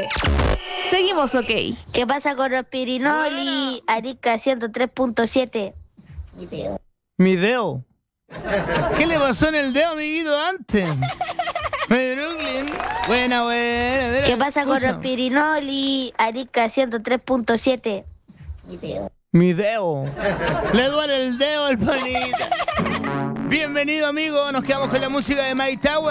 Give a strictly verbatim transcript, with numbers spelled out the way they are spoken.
nueve. Seguimos, ok. ¿Qué pasa con los Pirinoli? Arica ciento tres punto siete. Mi dedo. ¿Qué le pasó en el dedo, amiguito, antes? De Brooklyn. Buena, buena. buena. ¿Qué pasa con Escucha. los Pirinoli? Arica ciento tres punto siete. Mi dedo. Le duele el dedo al panita. Bienvenido, amigo. Nos quedamos con la música de Mike Tower.